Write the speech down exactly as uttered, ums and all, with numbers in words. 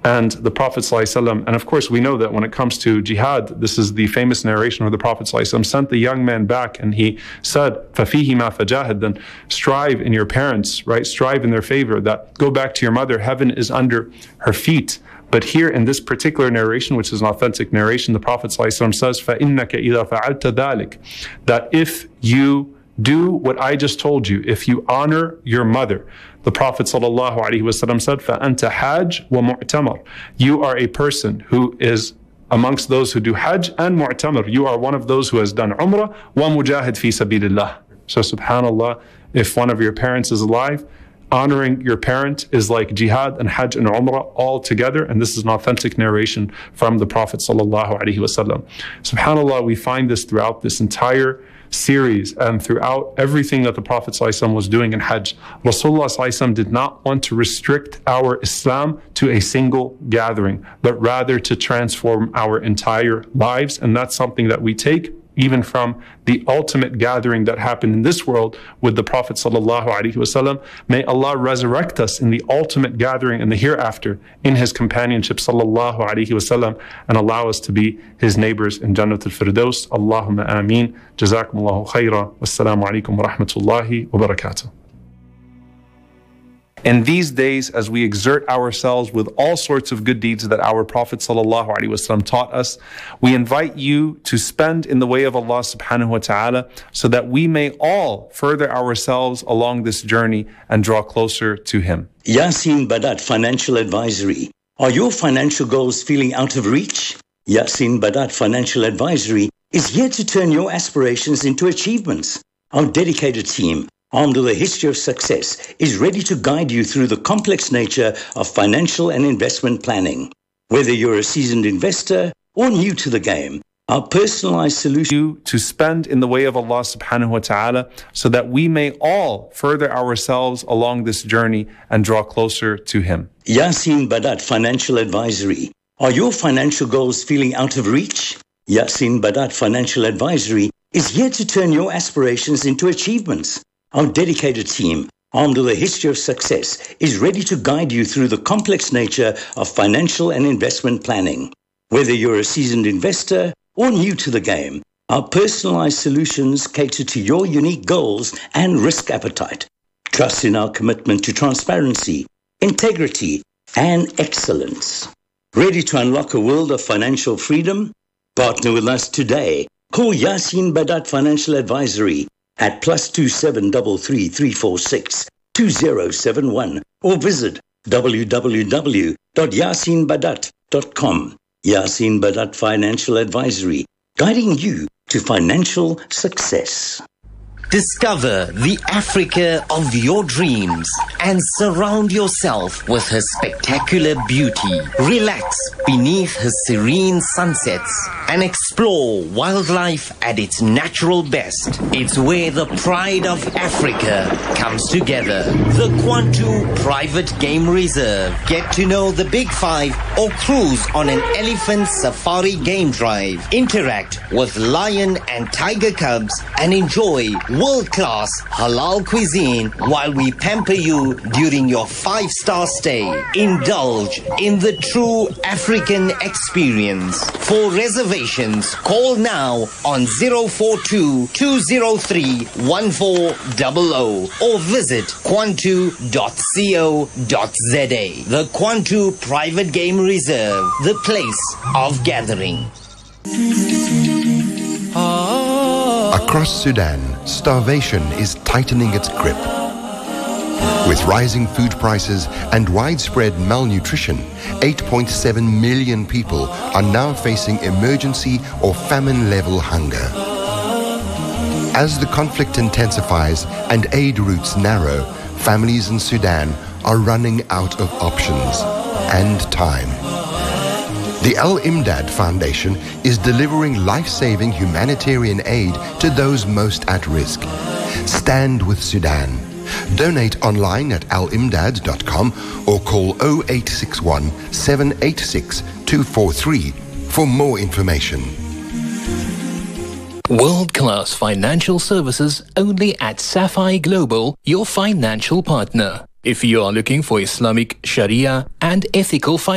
And the Prophet ﷺ, and of course we know that when it comes to jihad, this is the famous narration where the Prophet ﷺ sent the young man back and he said, فَفِيهِمَا فَجَاهِدْ, then strive in your parents, right? Strive in their favor, that go back to your mother, heaven is under her feet. But here in this particular narration, which is an authentic narration, the Prophet ﷺ says, فَإِنَّكَ إِذَا فَعَلْتَ ذَلِكَ, that if you do what I just told you, if you honor your mother, the Prophet ﷺ said, فَأَنْتَ حَاجٌ وَمُعْتَمَرٌ, you are a person who is amongst those who do Hajj and Mu'tamar. You are one of those who has done Umrah, وَمُجَاهِدْ فِي سَبِيلِ اللَّهِ. So subhanAllah, if one of your parents is alive, honoring your parent is like jihad and Hajj and Umrah all together, and this is an authentic narration from the Prophet ﷺ. SubhanAllah, we find this throughout this entire series and throughout everything that the Prophet ﷺ was doing in Hajj. Rasulullah ﷺ did not want to restrict our Islam to a single gathering, but rather to transform our entire lives, and that's something that we take even from the ultimate gathering that happened in this world with the Prophet ﷺ. May Allah resurrect us in the ultimate gathering in the hereafter in His companionship ﷺ, and allow us to be His neighbors in Jannatul Firdaus. Allahumma ameen. Jazakumullahu khaira. Wassalamu alaikum wa rahmatullahi wa barakatuh. In these days, as we exert ourselves with all sorts of good deeds that our Prophet ﷺ taught us, we invite you to spend in the way of Allah subhanahu wa ta'ala so that we may all further ourselves along this journey and draw closer to Him. Yasin Badat Financial Advisory. Are your financial goals feeling out of reach? Yasin Badat Financial Advisory is here to turn your aspirations into achievements. Our dedicated team, armed with a history of success, is ready to guide you through the complex nature of financial and investment planning. Whether you're a seasoned investor or new to the game, our personalized solution you to spend in the way of Allah subhanahu wa ta'ala so that we may all further ourselves along this journey and draw closer to Him. Yasin Badat Financial Advisory. Are your financial goals feeling out of reach? Yasin Badat Financial Advisory is here to turn your aspirations into achievements. Our dedicated team, armed with a history of success, is ready to guide you through the complex nature of financial and investment planning. Whether you're a seasoned investor or new to the game, our personalized solutions cater to your unique goals and risk appetite. Trust in our commitment to transparency, integrity, and excellence. Ready to unlock a world of financial freedom? Partner with us today. Call Yasin Badat Financial Advisory at plus two seven three three three four six two zero seven one or visit w w w dot yasin badat dot com. Yasin Badat Financial Advisory, guiding you to financial success. Discover the Africa of your dreams and surround yourself with her spectacular beauty. Relax beneath her serene sunsets and explore wildlife at its natural best. It's where the pride of Africa comes together. The Kwantu Private Game Reserve. Get to know the Big Five or cruise on an elephant safari game drive. Interact with lion and tiger cubs and enjoy world-class halal cuisine while we pamper you during your five-star stay. Indulge in the true African experience. For reservations, call now on zero four two, two zero three, one four zero zero or visit kwantu dot co dot za. The Kwantu Private Game Reserve, the place of gathering. Across Sudan, starvation is tightening its grip. With rising food prices and widespread malnutrition, eight point seven million people are now facing emergency or famine-level hunger. As the conflict intensifies and aid routes narrow, families in Sudan are running out of options and time. The Al-Imdad Foundation is delivering life-saving humanitarian aid to those most at risk. Stand with Sudan. Donate online at al imdad dot com or call zero eight six one, seven eight six, two four three for more information. World-class financial services only at Sapphire Global, your financial partner. If you are looking for Islamic Sharia and ethical finance,